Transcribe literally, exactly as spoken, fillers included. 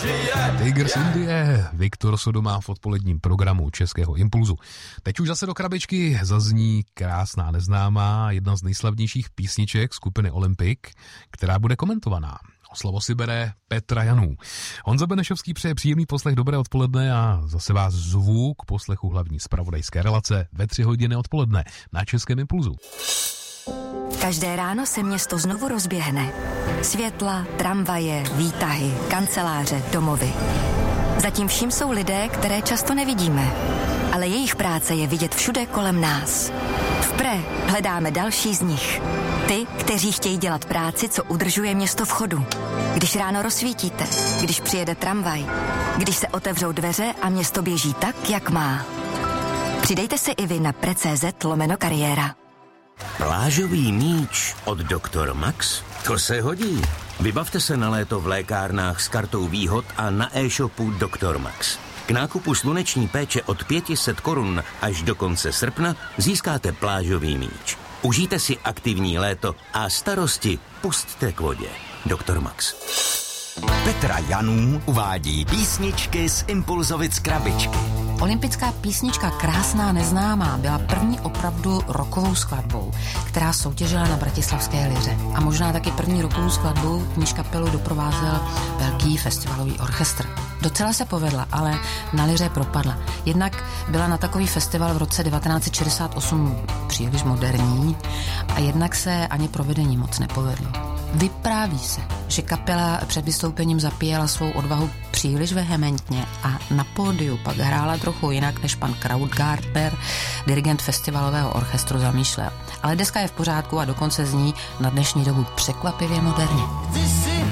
Tiger z Indie, Viktor Sodomá v odpoledním programu Českého Impulzu. Teď už zase do krabičky zazní krásná neznámá, jedna z nejslavnějších písniček skupiny Olympic, která bude komentovaná. O slovo si bere Petra Janů. Honza Benešovský přeje příjemný poslech, dobré odpoledne a zase vás zvu k poslechu hlavní zpravodajské relace ve tři hodiny odpoledne na Českém Impulzu. Každé ráno se město znovu rozběhne. Světla, tramvaje, výtahy, kanceláře, domovy. Zatím vším jsou lidé, které často nevidíme, ale jejich práce je vidět všude kolem nás. V Pre hledáme další z nich. Ty, kteří chtějí dělat práci, co udržuje město v chodu. Když ráno rozsvítíte, když přijede tramvaj, když se otevřou dveře a město běží tak, jak má. Přidejte se i vy na pre tečka cé zet lomeno kariéra. Plážový míč od doktor Max? To se hodí. Vybavte se na léto v lékárnách s kartou výhod a na e-shopu doktor Max. K nákupu sluneční péče od pět set korun až do konce srpna získáte plážový míč. Užijte si aktivní léto a starosti pusťte k vodě. doktor Max. Petra Janů uvádí písničky z Impulzovic krabičky. Olympická písnička Krásná neznámá byla první opravdu rockovou skladbou, která soutěžila na bratislavské liře. A možná taky první rockovou skladbou, níž kapelu doprovázel velký festivalový orchestr. Docela se povedla, ale na liře propadla. Jednak byla na takový festival v roce devatenáct set šedesát osm příliš moderní a jednak se ani provedení moc nepovedlo. Vypráví se, že kapela před vystoupením zapíjela svou odvahu příliš vehementně a na pódiu pak hrála trochu jinak, než pan Krautgartner, dirigent festivalového orchestru, zamýšlel. Ale deska je v pořádku a dokonce zní na dnešní dobu překvapivě moderně.